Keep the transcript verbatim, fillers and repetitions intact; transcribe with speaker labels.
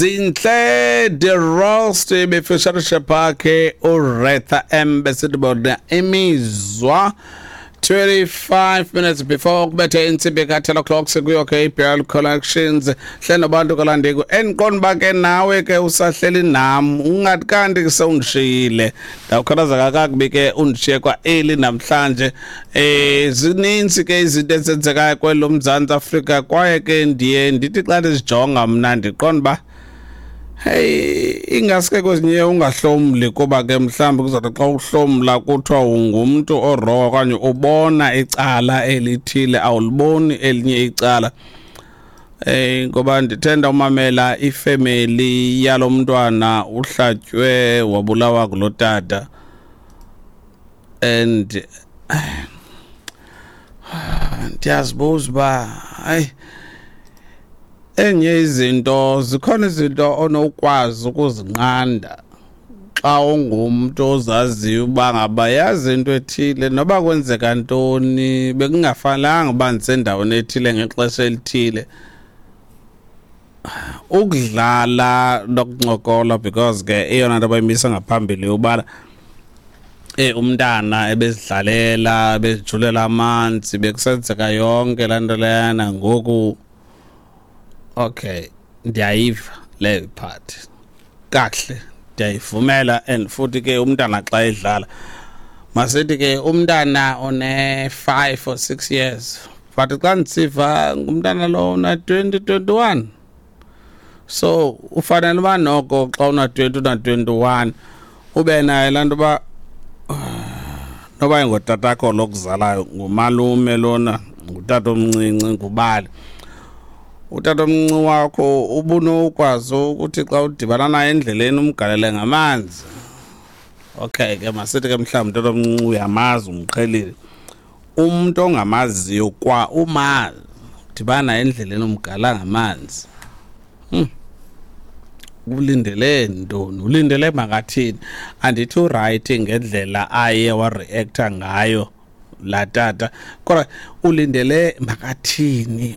Speaker 1: Zinhle the roast befisharisha phakhe uRetha M besidibona imizwa twenty-five minutes before kubethe insimbi ka ten o'clock sekuyo ke Pearl Collections hlelo bantu kalande ku enqonba ke nawe ke usahleli nami ungathi kanti sewungishile dawukhalaza kakakubi ke undishiye kwa eli namhlanje eh zininzi ke izinto ezenzekayo kwelo Mzantsi Afrika kwaye ke ndiye ndithi xa ndizijonga mna ndiqonba hey ingaske kwezinye ungahlomli kuba ke mhlambi kuzathi xa uhlomla kuthiwa ungumuntu oroka okanye ubona icala elithile awuliboni elinye icala eh ngoba ndithanda umamela ifamily yalomntwana uhlatywe wabulawa kulotata and ndiyazibuza ba hayi enye izinto zikhona izinto onokwazi ukuzinqanda xa ungumuntu ozaziyo uba ngaba yazi into ethile noba kwenzeka ntoni bekungafanelanga uba ndisendaweni ethile ngexesha elithile ukudlala nokuncokola because ke eyona nto bayimisa ngaphambili ubala eh umntana ebezidlalela bezijulela amanzi bekusenzeka yonke laa nto leyana ngoku okay ndiyayiva le part kahle ndiyayivumela and futhi ke umntana xa edlala masithi ke umntana one five or six years but xa ndisiva ngumntana lo una twenty twenty-one so ufanele uba noko xa una twenty una twenty-one ube nayo laa nto uba noba ingotatakho lokuzalayo ngumalume lona ngutata omncinci ngubali utata omncinci wakho ubunokwazi ukuthi xa udibana naye endleleni umgalele ngamanzi okay ke masithi ke mhlawumbi utata omncinci uyamazi umqhelile umuntu ongamaziyo kwa umazi udibana endleleni umgala ngamanzi hm ulindele ntoni ulindele makathini andithi uright ngendlela aye wa reacta ngayo la tata kodwa ulindele makathini